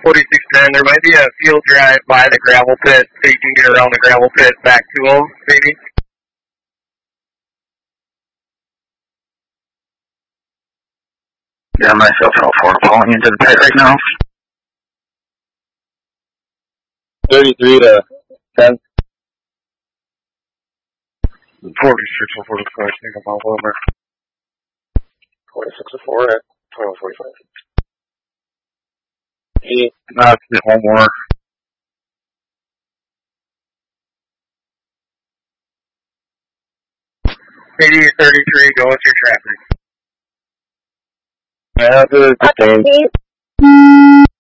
4610, there might be a field drive by the gravel pit, so you can get around the gravel pit back to Old, maybe. Yeah, myself and all four pulling into the pit right now. 33 to 10. 46 to 45, take a mile over. 46 to 4 at 12:45. 8. One more. 80-33, go with your traffic. Yeah, good.